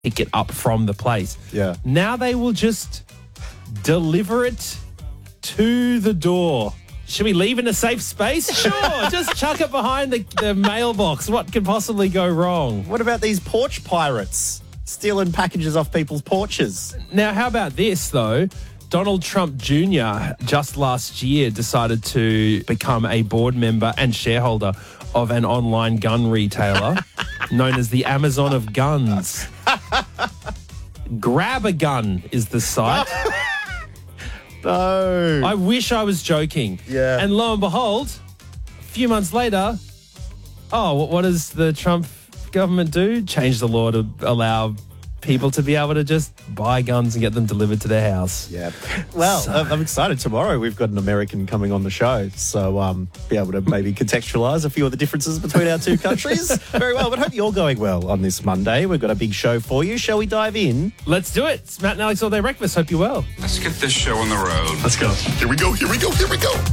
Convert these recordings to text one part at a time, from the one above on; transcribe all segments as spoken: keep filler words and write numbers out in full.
pick it up from the place. Yeah. Now they will just deliver it to the door. Should we leave in a safe space? Sure, just chuck it behind the, the mailbox. What could possibly go wrong? What about these porch pirates stealing packages off people's porches? Now, how about this, though? Donald Trump Junior just last year decided to become a board member and shareholder of an online gun retailer known as the Amazon of Guns. Grab a Gun is the site. No. I wish I was joking. Yeah. And lo and behold, a few months later, oh, what, what does the Trump government do? Change the law to allow people to be able to just buy guns and get them delivered to their house. Yeah. Well, So- I'm I'm excited. Tomorrow we've got an American coming on the show, so um, be able to maybe contextualise a few of the differences between our two countries. Very well, but hope you're going well on this Monday. We've got a big show for you. Shall we dive in? Let's do it. It's Matt and Alex All Day Breakfast. Hope you're well. Let's get this show on the road. Let's go. Here we go. Here we go. Here we go.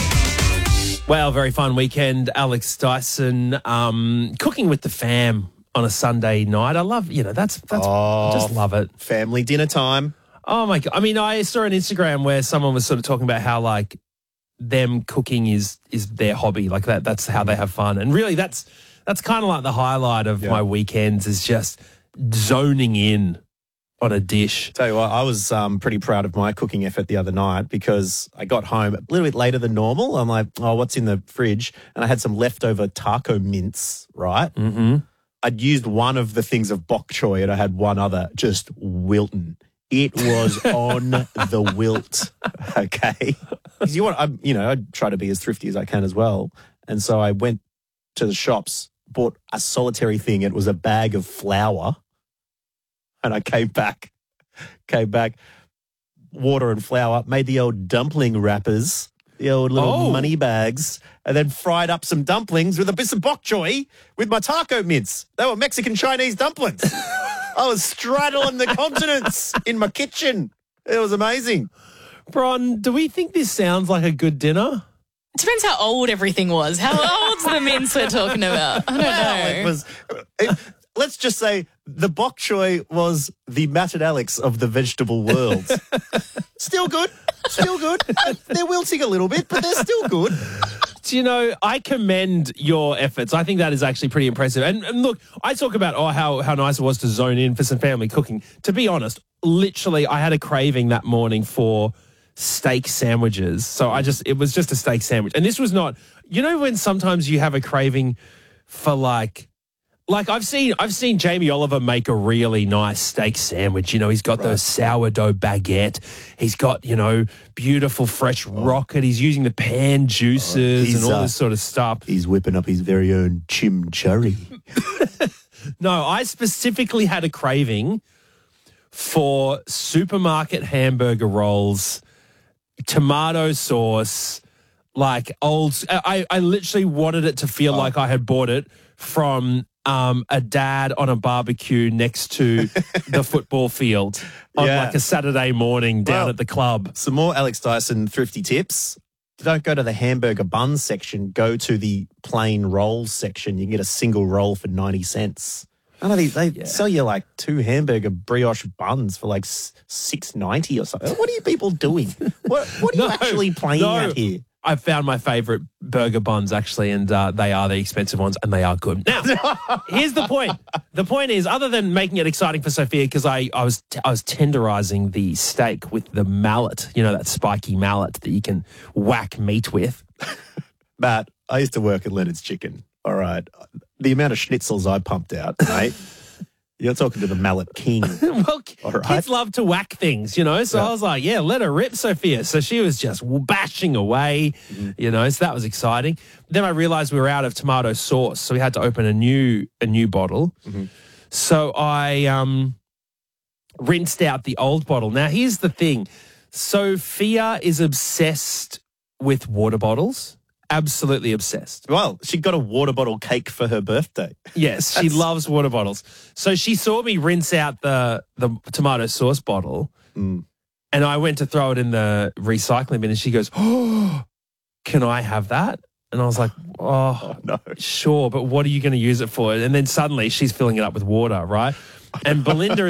Well, very fun weekend. Alex Dyson um, cooking with the fam on a Sunday night. I love, you know, that's, that's Oh. I just love it. Family dinner time. Oh my God. I mean, I saw on Instagram where someone was sort of talking about how like them cooking is is their hobby. Like that that's how they have fun. And really that's that's kind of like the highlight of Yeah. my weekends is just zoning in on a dish. Tell you what, I was um, pretty proud of my cooking effort the other night because I got home a little bit later than normal. I'm like, oh, what's in the fridge? And I had some leftover taco mince, right? Mm-hmm. I'd used one of the things of bok choy and I had one other, just wilting. It was on the wilt, okay? Because you want, I, you know, I try to be as thrifty as I can as well. And so I went to the shops, bought a solitary thing. It was a bag of flour. And I came back, came back, water and flour, made the old dumpling wrappers, the old little Oh. money bags, and then fried up some dumplings with a bit of bok choy with my taco mince. They were Mexican Chinese dumplings. I was straddling the continents in my kitchen. It was amazing. Bron, do we think this sounds like a good dinner? It depends how old everything was. How old's the mince we're talking about? I don't Well, know. it was. It, let's just say the bok choy was the Matt and Alex of the vegetable world. Still good. Still good. They're wilting a little bit, but they're still good. Do you know, I commend your efforts. I think that is actually pretty impressive. And, and look, I talk about oh how, how nice it was to zone in for some family cooking. To be honest, literally, I had a craving that morning for steak sandwiches. So I just, it was just a steak sandwich. And this was not, you know, when sometimes you have a craving for like, like I've seen, I've seen Jamie Oliver make a really nice steak sandwich. You know, he's got those sourdough baguette. He's got, you know, beautiful fresh rocket. He's using the pan juices he's, and all uh, this sort of stuff. He's whipping up his very own chimichurri. No, I specifically had a craving for supermarket hamburger rolls, tomato sauce, like old. I, I literally wanted it to feel like I had bought it from um, a dad on a barbecue next to the football field on Yeah. like a Saturday morning down Well, at the club. Some more Alex Dyson thrifty tips. Don't go to the hamburger bun section. Go to the plain rolls section. You can get a single roll for ninety cents. I know they, they sell you like two hamburger brioche buns for like six ninety or something. What are you people doing? What What are you No, actually playing no. at here? I found my favourite burger buns, actually, and uh, they are the expensive ones, and they are good. Now, here's the point. The point is, other than making it exciting for Sophia, because I, I was I was tenderising the steak with the mallet, you know, that spiky mallet that you can whack meat with. Matt, I used to work at Leonard's Chicken. All right. The amount of schnitzels I pumped out, mate. You're talking to the mallet king. Well, All right. kids love to whack things, you know, so Yeah. I was like, yeah, let her rip, Sophia. So she was just bashing away, Mm-hmm. you know, so that was exciting. Then I realised we were out of tomato sauce, so we had to open a new a new bottle. Mm-hmm. So I um, rinsed out the old bottle. Now, here's the thing. Sophia is obsessed with water bottles. Absolutely obsessed. Well, she got a water bottle cake for her birthday. Yes, she loves water bottles. So she saw me rinse out the, the tomato sauce bottle Mm. and I went to throw it in the recycling bin and she goes, oh, can I have that? And I was like, oh, No. sure, but what are you going to use it for? And then suddenly she's filling it up with water, right? And Belinda